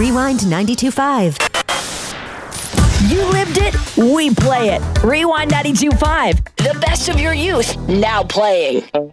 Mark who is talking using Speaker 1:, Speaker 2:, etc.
Speaker 1: Rewind 92.5.
Speaker 2: You lived it, we play it. Rewind 92.5, the best of your youth, now playing.